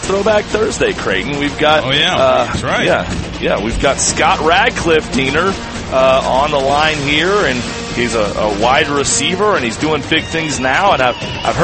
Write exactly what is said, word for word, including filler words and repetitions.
Throwback Thursday, Creighton. We've got, oh yeah, uh, that's right. Yeah, yeah, we've got Scott Radcliffe, Diener, uh, on the line here, and he's a, a wide receiver, and he's doing big things now. And I've I've heard